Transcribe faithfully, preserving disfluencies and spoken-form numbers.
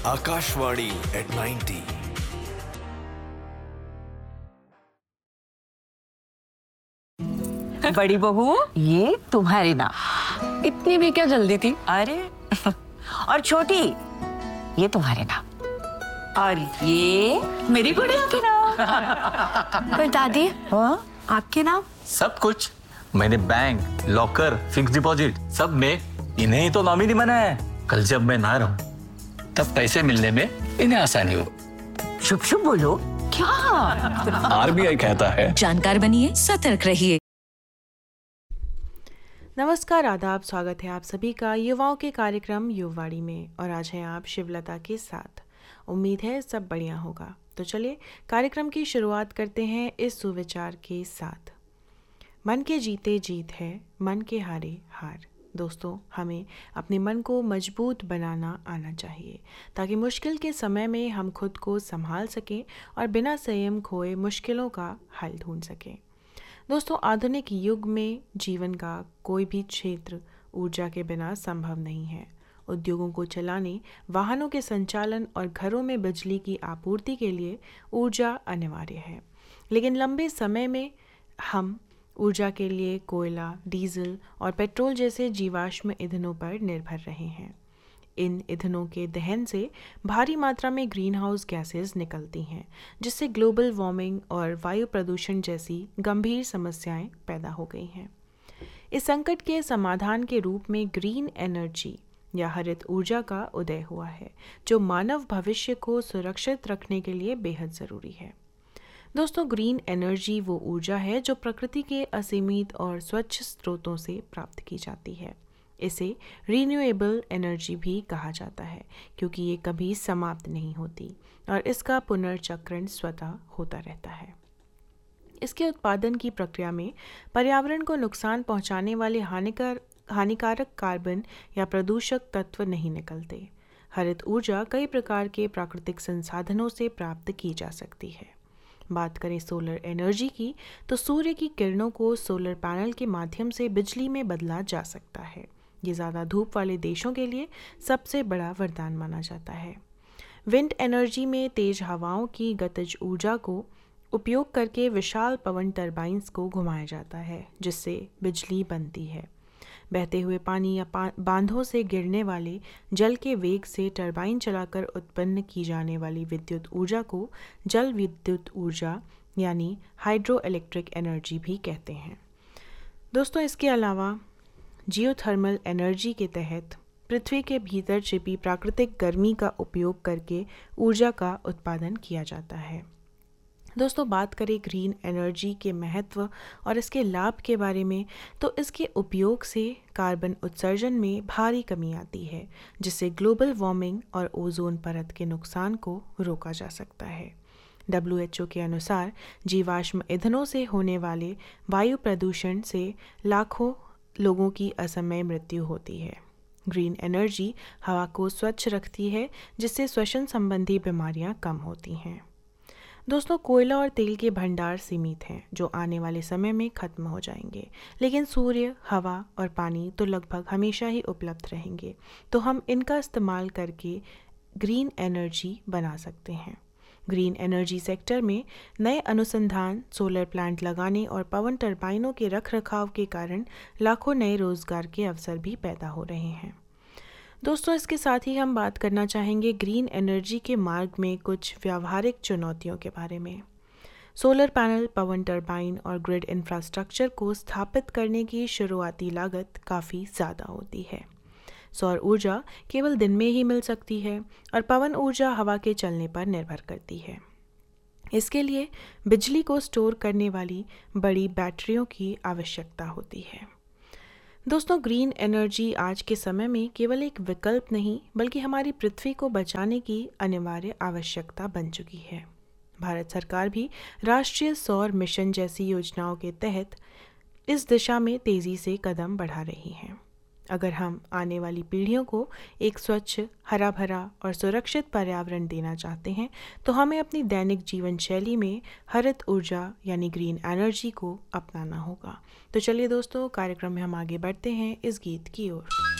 Akashvani eight ninety. बड़ी बहू, ये तुम्हारे नाम। इतनी भी क्या जल्दी थी? अरे और छोटी, ये तुम्हारे नाम। और ये मेरी गुड़िया के नाम। पर दादी, हाँ? आपके नाम? सब कुछ मैंने बैंक, लॉकर, फिक्स डिपॉजिट सब में इन्हें ही तो नॉमिनी बनाया है। कल जब मैं ना रहूं तब पैसे मिलने में इन्हें आसानी हो। शुभ शुभ बोलो। क्या? आरबीआई कहता है जानकार बनिए, सतर्क रहिए। नमस्कार, आदाब, स्वागत है आप सभी का युवाओं के कार्यक्रम युववाणी में। और आज हैं आप शिवलता के साथ। उम्मीद है सब बढ़िया होगा। तो चलिए कार्यक्रम की शुरुआत करते हैं इस सुविचार के साथ। मन के जीते जीत है, मन के हारे हार। दोस्तों, हमें अपने मन को मजबूत बनाना आना चाहिए ताकि मुश्किल के समय में हम खुद को संभाल सकें और बिना संयम खोए मुश्किलों का हल ढूंढ सकें। दोस्तों, आधुनिक युग में जीवन का कोई भी क्षेत्र ऊर्जा के बिना संभव नहीं है। उद्योगों को चलाने, वाहनों के संचालन और घरों में बिजली की आपूर्ति के लिए ऊर्जा अनिवार्य है। लेकिन लंबे समय में हम ऊर्जा के लिए कोयला, डीजल और पेट्रोल जैसे जीवाश्म ईंधनों पर निर्भर रहे हैं। इन ईंधनों के दहन से भारी मात्रा में ग्रीन हाउस गैसेज निकलती हैं, जिससे ग्लोबल वार्मिंग और वायु प्रदूषण जैसी गंभीर समस्याएं पैदा हो गई हैं। इस संकट के समाधान के रूप में ग्रीन एनर्जी या हरित ऊर्जा का उदय हुआ है, जो मानव भविष्य को सुरक्षित रखने के लिए बेहद ज़रूरी है। दोस्तों, ग्रीन एनर्जी वो ऊर्जा है जो प्रकृति के असीमित और स्वच्छ स्रोतों से प्राप्त की जाती है। इसे रीन्यूएबल एनर्जी भी कहा जाता है क्योंकि ये कभी समाप्त नहीं होती और इसका पुनर्चक्रण स्वतः होता रहता है। इसके उत्पादन की प्रक्रिया में पर्यावरण को नुकसान पहुंचाने वाले हानिकार हानिकारक कार्बन या प्रदूषक तत्व नहीं निकलते। हरित ऊर्जा कई प्रकार के प्राकृतिक संसाधनों से प्राप्त की जा सकती है। बात करें सोलर एनर्जी की, तो सूर्य की किरणों को सोलर पैनल के माध्यम से बिजली में बदला जा सकता है। ये ज़्यादा धूप वाले देशों के लिए सबसे बड़ा वरदान माना जाता है। विंड एनर्जी में तेज हवाओं की गतिज ऊर्जा को उपयोग करके विशाल पवन टरबाइन्स को घुमाया जाता है, जिससे बिजली बनती है। बहते हुए पानी या बांधों से गिरने वाले जल के वेग से टरबाइन चलाकर उत्पन्न की जाने वाली विद्युत ऊर्जा को जल विद्युत ऊर्जा यानी हाइड्रो इलेक्ट्रिक एनर्जी भी कहते हैं। दोस्तों, इसके अलावा जियोथर्मल एनर्जी के तहत पृथ्वी के भीतर छिपी प्राकृतिक गर्मी का उपयोग करके ऊर्जा का उत्पादन किया जाता है। दोस्तों, बात करें ग्रीन एनर्जी के महत्व और इसके लाभ के बारे में, तो इसके उपयोग से कार्बन उत्सर्जन में भारी कमी आती है, जिससे ग्लोबल वार्मिंग और ओजोन परत के नुकसान को रोका जा सकता है। डब्ल्यू एच ओ के अनुसार जीवाश्म ईंधनों से होने वाले वायु प्रदूषण से लाखों लोगों की असमय मृत्यु होती है। ग्रीन एनर्जी हवा को स्वच्छ रखती है, जिससे श्वसन संबंधी बीमारियां कम होती हैं। दोस्तों, कोयला और तेल के भंडार सीमित हैं, जो आने वाले समय में खत्म हो जाएंगे, लेकिन सूर्य, हवा और पानी तो लगभग हमेशा ही उपलब्ध रहेंगे। तो हम इनका इस्तेमाल करके ग्रीन एनर्जी बना सकते हैं। ग्रीन एनर्जी सेक्टर में नए अनुसंधान, सोलर प्लांट लगाने और पवन टरबाइनों के रखरखाव के कारण लाखों नए रोजगार के अवसर भी पैदा हो रहे हैं। दोस्तों, इसके साथ ही हम बात करना चाहेंगे ग्रीन एनर्जी के मार्ग में कुछ व्यावहारिक चुनौतियों के बारे में। सोलर पैनल, पवन टरबाइन और ग्रिड इंफ्रास्ट्रक्चर को स्थापित करने की शुरुआती लागत काफ़ी ज़्यादा होती है। सौर ऊर्जा केवल दिन में ही मिल सकती है और पवन ऊर्जा हवा के चलने पर निर्भर करती है। इसके लिए बिजली को स्टोर करने वाली बड़ी बैटरियों की आवश्यकता होती है। दोस्तों, ग्रीन एनर्जी आज के समय में केवल एक विकल्प नहीं, बल्कि हमारी पृथ्वी को बचाने की अनिवार्य आवश्यकता बन चुकी है। भारत सरकार भी राष्ट्रीय सौर मिशन जैसी योजनाओं के तहत इस दिशा में तेज़ी से कदम बढ़ा रही है। अगर हम आने वाली पीढ़ियों को एक स्वच्छ, हरा भरा और सुरक्षित पर्यावरण देना चाहते हैं, तो हमें अपनी दैनिक जीवन शैली में हरित ऊर्जा यानी ग्रीन एनर्जी को अपनाना होगा। तो चलिए दोस्तों, कार्यक्रम में हम आगे बढ़ते हैं इस गीत की ओर।